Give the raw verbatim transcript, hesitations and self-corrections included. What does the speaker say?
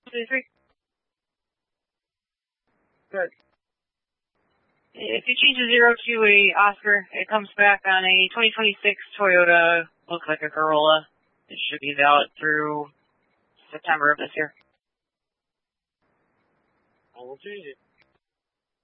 two three. Good. If you change a zero to a Oscar, it comes back on a twenty twenty-six Toyota, looks like a Corolla. It should be valid through September of this year. I will change it.